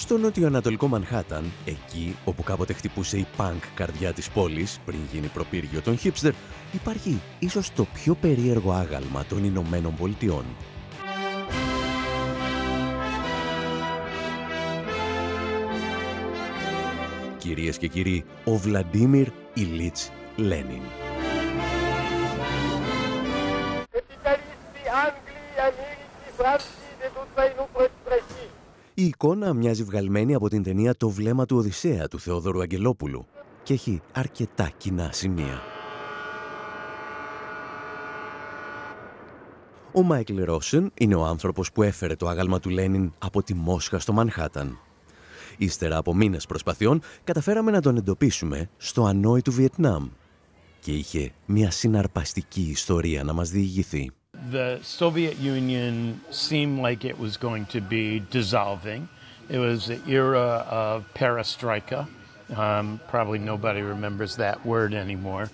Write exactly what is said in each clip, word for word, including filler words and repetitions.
Στο νοτιοανατολικό Μανχάταν, εκεί όπου κάποτε χτυπούσε η πανκ καρδιά της πόλης πριν γίνει προπύργιο των χίπστερ, υπάρχει ίσως το πιο περίεργο άγαλμα των Ηνωμένων Πολιτειών. Κυρίες και κύριοι, ο Βλαντίμιρ Ιλίτς Λένιν. Η εικόνα μοιάζει βγαλμένη από την ταινία «Το βλέμμα του Οδυσσέα» του Θεόδωρου Αγγελόπουλου και έχει αρκετά κοινά σημεία. Ο Μάικλ Ρόσεν είναι ο άνθρωπος που έφερε το άγαλμα του Λένιν από τη Μόσχα στο Μανχάταν. Ύστερα από μήνες προσπαθειών, καταφέραμε να τον εντοπίσουμε στο Ανόη του Βιετνάμ και είχε μια συναρπαστική ιστορία να μας διηγηθεί. The Soviet Union seemed like it was going to be dissolving. It was the era of perestroika. Um, probably nobody remembers that word anymore.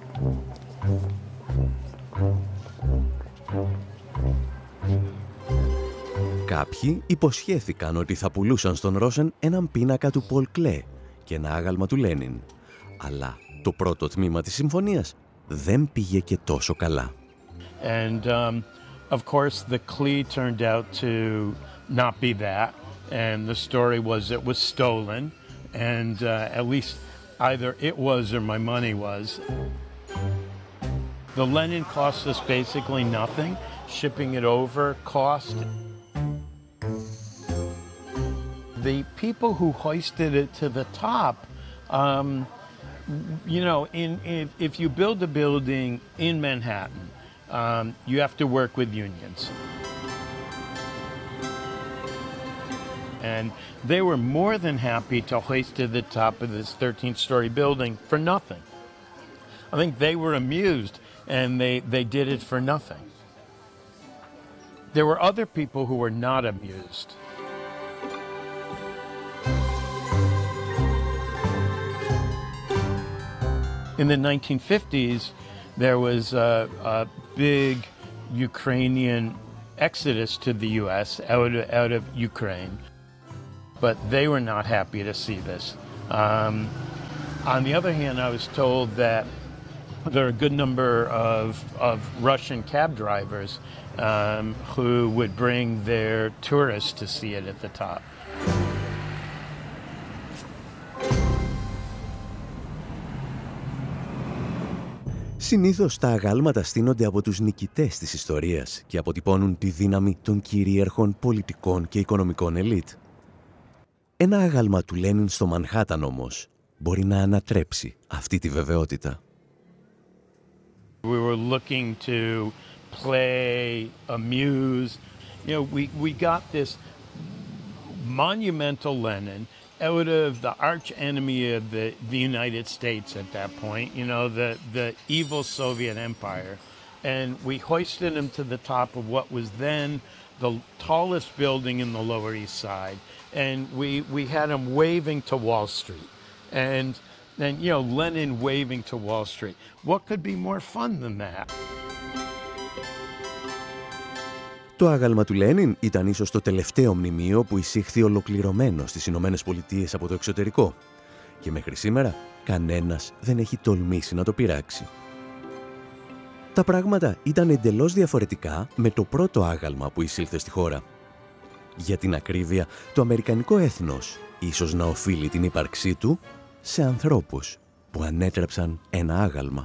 Κάποιοι υποσχέθηκαν ότι θα πουλούσαν στον Ρόσεν έναν πίνακα του Πολ Κλέ και ένα άγαλμα του Λένιν. Αλλά το πρώτο τμήμα της συμφωνίας δεν πήγε και τόσο καλά. And um, of course the Klee turned out to not be that. And the story was it was stolen. And uh, at least either it was or my money was. The Lenin cost us basically nothing. Shipping it over cost. The people who hoisted it to the top, um, you know, in, if, if you build a building in Manhattan, um, you have to work with unions. And they were more than happy to hoist to the top of this thirteen-story building for nothing. I think they were amused, and they, they did it for nothing. There were other people who were not amused. In the nineteen fifties, there was a, a big Ukrainian exodus to the U S out of, out of Ukraine, but they were not happy to see this. Um, on the other hand, I was told that there are a good number of, of Russian cab drivers um, who would bring their tourists to see it at the top. Συνήθως τα αγάλματα στείνονται από τους νικητές της ιστορίας και αποτυπώνουν τη δύναμη των κυρίαρχων πολιτικών και οικονομικών ελίτ. Ένα άγαλμα του Λένιν στο Μανχάταν όμως μπορεί να ανατρέψει αυτή τη βεβαιότητα. We were looking to play, amuse. You know, we, we got this monumental Lenin out of the arch enemy of the, the United States at that point, you know, the, the evil Soviet Empire. And we hoisted him to the top of what was then the tallest building in the Lower East Side. And we, we had him waving to Wall Street. And then, you know, Lenin waving to Wall Street. What could be more fun than that? Το άγαλμα του Λένιν ήταν ίσως το τελευταίο μνημείο που εισήχθη ολοκληρωμένο στις Ηνωμένες Πολιτείες από το εξωτερικό και μέχρι σήμερα κανένας δεν έχει τολμήσει να το πειράξει. Τα πράγματα ήταν εντελώς διαφορετικά με το πρώτο άγαλμα που εισήλθε στη χώρα. Για την ακρίβεια, το αμερικανικό έθνος ίσως να οφείλει την ύπαρξή του σε ανθρώπους που ανέτρεψαν ένα άγαλμα.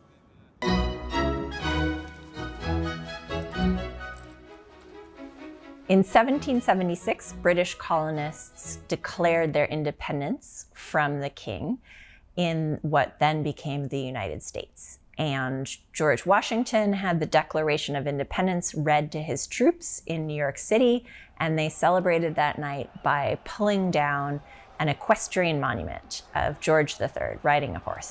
In seventeen seventy-six, British colonists declared their independence from the king in what then became the United States. And George Washington had the Declaration of Independence read to his troops in New York City, and they celebrated that night by pulling down an equestrian monument of George the Third riding a horse.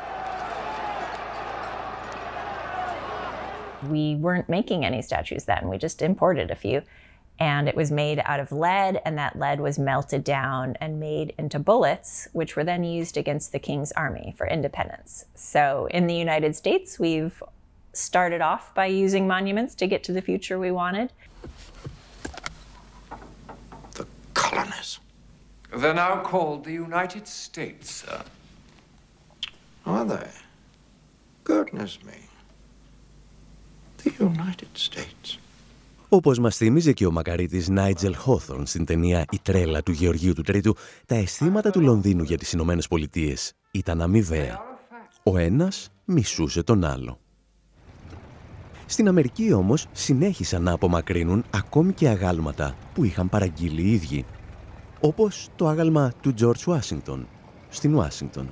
We weren't making any statues then, we just imported a few. And it was made out of lead, and that lead was melted down and made into bullets, which were then used against the King's Army for independence. So in the United States, we've started off by using monuments to get to the future we wanted. The colonies. They're now called the United States, sir. Are they? Goodness me. The United States. Όπως μας θύμιζε και ο μακαρίτης Νάιτζελ Χόθορν στην ταινία «Η τρέλα» του Γεωργίου του Τρίτου, τα αισθήματα του Λονδίνου για τις Ηνωμένες Πολιτείες ήταν αμοιβαία. Ο ένας μισούσε τον άλλο. Στην Αμερική όμως συνέχισαν να απομακρύνουν ακόμη και αγάλματα που είχαν παραγγείλει οι ίδιοι. Όπως το άγαλμα του George Washington στην Ουάσιγκτον.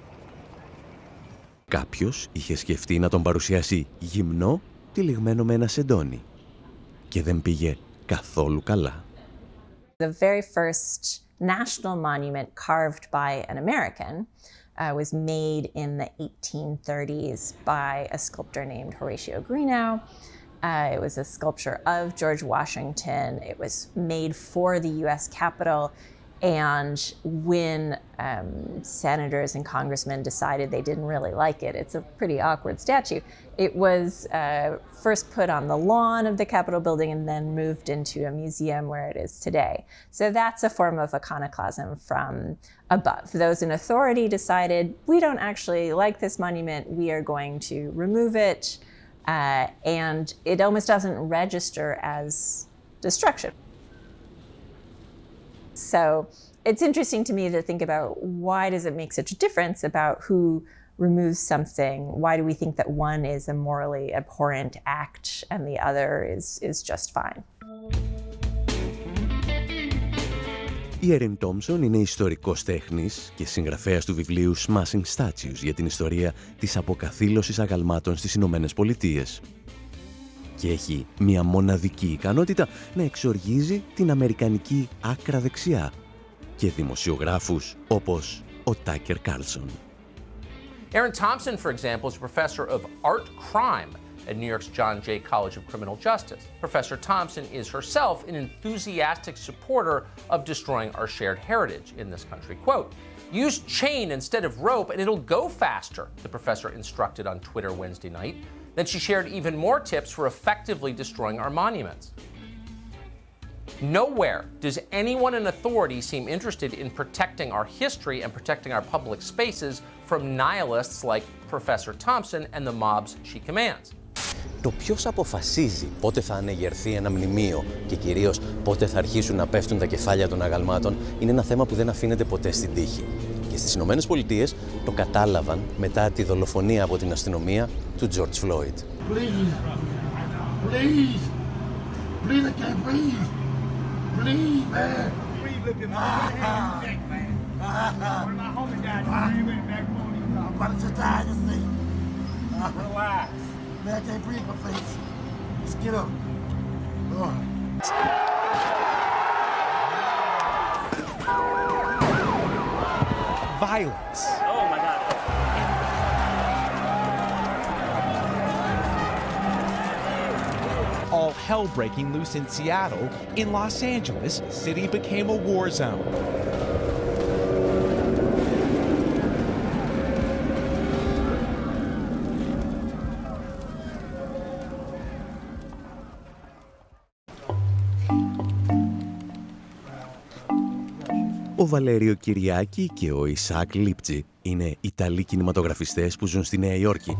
Κάποιος είχε σκεφτεί να τον παρουσιάσει γυμνό, τυλιγμένο με ένα σεντόνι. Και δεν πήγε καθόλου καλά. The very first national monument carved by an American uh, was made in the eighteen thirties by a sculptor named Horatio Greenough. Uh, it was a sculpture of George Washington. It was made for the U S Capitol. And when um, senators and congressmen decided they didn't really like it, it's a pretty awkward statue, it was uh, first put on the lawn of the Capitol building and then moved into a museum where it is today. So that's a form of iconoclasm from above. Those in authority decided, we don't actually like this monument, we are going to remove it, uh, and it almost doesn't register as destruction. So it's interesting to me to think about, why does it make such a difference about who removes something? Why do we think that one is a morally abhorrent act and the other is, is just fine? Η Έριν Τόμψον είναι ιστορικός τέχνης και συγγραφέας του βιβλίου Smashing Statues για την ιστορία της αποκαθήλωσης αγαλμάτων στις Ηνωμένες Πολιτείες. Και έχει μια μοναδική ικανότητα να εξοργίζει την αμερικανική άκρα δεξιά και δημοσιογράφους όπως ο Τάκερ Κάρλσον. Aaron Thompson, for example, is a professor of art crime at New York's John Jay College of Criminal Justice. Professor Thompson is herself an enthusiastic supporter of destroying our shared heritage in this country. Quote, "Use chain instead of rope and it'll go faster," the professor instructed on Twitter Wednesday night. Then she shared even more tips for effectively destroying our monuments. Nowhere does anyone in authority seem interested in protecting our history and protecting our public spaces from nihilists like Professor Thompson and the mobs she commands. Το ποιος αποφασίζει πότε θα ανεγερθεί ένα μνημείο και κυρίως πότε θα αρχίσουν να πέφτουν τα κεφάλια των αγαλμάτων είναι ένα θέμα που δεν αφήνεται ποτέ στην τύχη. Και στις Ηνωμένες Πολιτείες το κατάλαβαν μετά τη δολοφονία από την αστυνομία του George Floyd. Please, please, please, I can't breathe. Please, man. Breathe, look at my neck, man. One of my homies died. You went back on him. I'm about to die this thing. Relax. Man, I can't breathe my face. Just get up. Lord. Violence. Oh my God. All hell breaking loose in Seattle. In Los Angeles, the city became a war zone. Ο Βαλέριο Κυριάκη και ο Ισαάκ Λίπτζι είναι Ιταλοί κινηματογραφιστές που ζουν στη Νέα Υόρκη.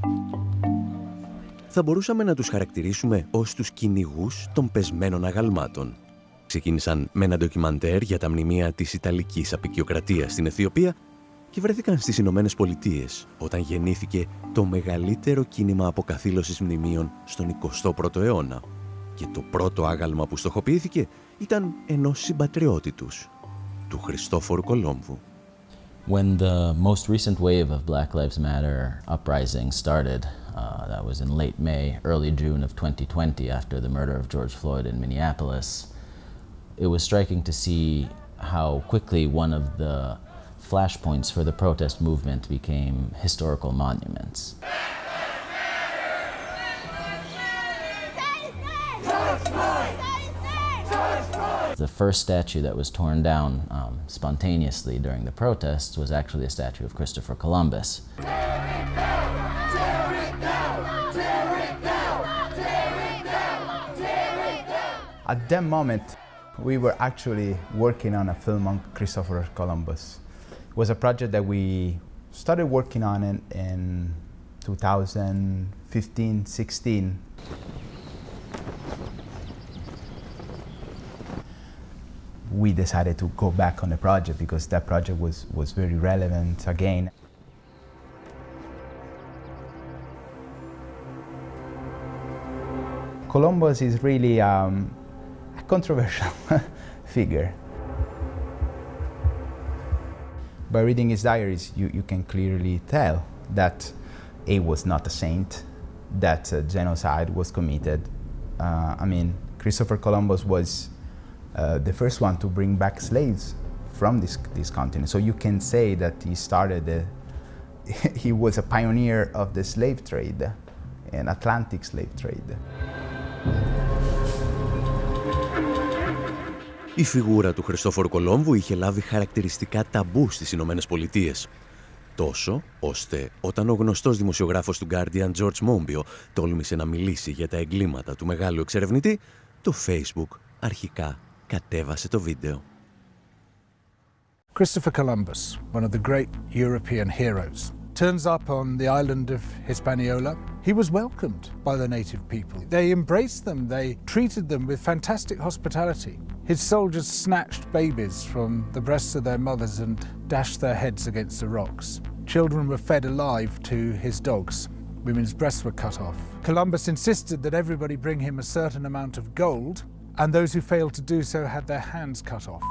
Θα μπορούσαμε να τους χαρακτηρίσουμε ως τους κυνηγούς των πεσμένων αγαλμάτων. Ξεκίνησαν με ένα ντοκιμαντέρ για τα μνημεία της Ιταλικής αποικιοκρατίας στην Αιθιοπία και βρέθηκαν στις Ηνωμένες Πολιτείες όταν γεννήθηκε το μεγαλύτερο κίνημα αποκαθήλωσης μνημείων στον εικοστό πρώτο αιώνα. Και το πρώτο άγαλμα που στοχοποιήθηκε ήταν ενός συμπατριώτη τους, του Χριστόφορου Κολόμβου. When the most recent wave of Black Lives Matter uprising started, uh, that was in late May, early June of twenty twenty, after the murder of George Floyd in Minneapolis, it was striking to see how quickly one of the flashpoints for the protest movement became historical monuments. The first statue that was torn down um, spontaneously during the protests was actually a statue of Christopher Columbus. At that moment, We were actually working on a film on Christopher Columbus. It was a project that we started working on in, in twenty fifteen sixteen. We decided to go back on the project because that project was, was very relevant again. Columbus is really um, a controversial figure. By reading his diaries, you, you can clearly tell that he was not a saint, that uh, genocide was committed. Uh, I mean, Christopher Columbus was uh, the first one to bring back slaves from this, this continent. So you can say that he started, the, he was a pioneer of the slave trade, an Atlantic slave trade. Η φιγούρα του Χριστόφορου Κολόμβου είχε λάβει χαρακτηριστικά ταμπού στις Ηνωμένες Πολιτείες. Τόσο, ώστε όταν ο γνωστός δημοσιογράφος του Guardian George Monbiot τόλμησε να μιλήσει για τα εγκλήματα του μεγάλου εξερευνητή, το Facebook αρχικά κατέβασε το βίντεο. Christopher Columbus, one of the great European heroes, turns up on the island of Hispaniola. He was welcomed by the native people. They embraced them, they treated them with fantastic hospitality. His soldiers snatched babies from the breasts of their mothers and dashed their heads against the rocks. Children were fed alive to his dogs. Women's breasts were cut off. Columbus insisted that everybody bring him a certain amount of gold, and those who failed to do so had their hands cut off.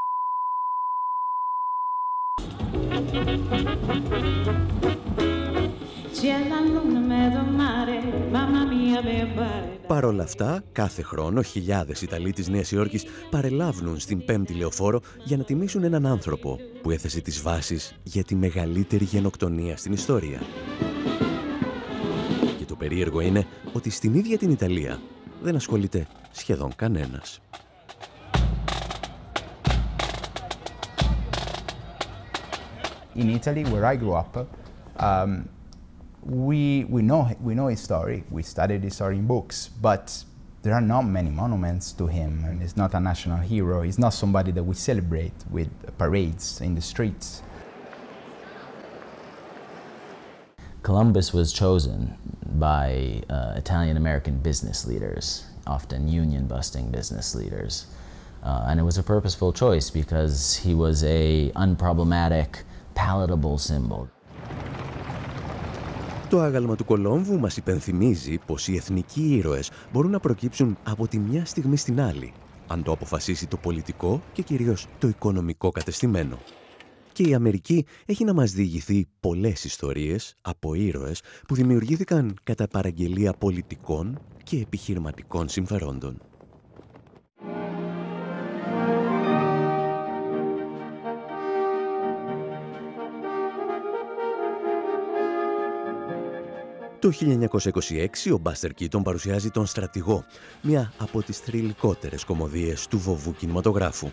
Παρ' όλα αυτά, κάθε χρόνο χιλιάδες Ιταλοί της Νέας Υόρκης παρελάβουν στην Πέμπτη Λεωφόρο για να τιμήσουν έναν άνθρωπο που έθεσε τις βάσεις για τη μεγαλύτερη γενοκτονία στην ιστορία. Και το περίεργο είναι ότι στην ίδια την Ιταλία δεν ασχολείται σχεδόν κανένας. In Italy, where I grew up, um, we we know we know his story. We studied his story in books, but there are not many monuments to him, and he's not a national hero. He's not somebody that we celebrate with parades in the streets. Columbus was chosen by uh, Italian-American business leaders, often union-busting business leaders. Uh, and it was a purposeful choice because he was a unproblematic, palatable symbol. Το άγαλμα του Κολόμβου μας υπενθυμίζει πως οι εθνικοί ήρωες μπορούν να προκύψουν από τη μια στιγμή στην άλλη, αν το αποφασίσει το πολιτικό και κυρίως το οικονομικό κατεστημένο. Και η Αμερική έχει να μας διηγηθεί πολλές ιστορίες από ήρωες που δημιουργήθηκαν κατά παραγγελία πολιτικών και επιχειρηματικών συμφερόντων. Το χίλια εννιακόσια είκοσι έξι ο Μπάστερ Κίτον παρουσιάζει τον Στρατηγό, μια από τις θρυλικότερες κωμωδίες του βοβού κινηματογράφου.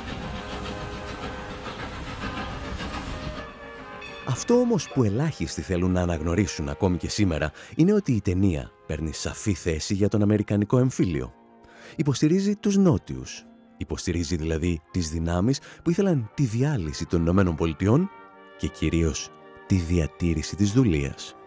Αυτό όμως που ελάχιστοι θέλουν να αναγνωρίσουν ακόμη και σήμερα είναι ότι η ταινία παίρνει σαφή θέση για τον αμερικανικό εμφύλιο. Υποστηρίζει τους νότιους. Υποστηρίζει δηλαδή τις δυνάμεις που ήθελαν τη διάλυση των Ηνωμένων Πολιτειών και κυρίως τη διατήρηση της δουλείας.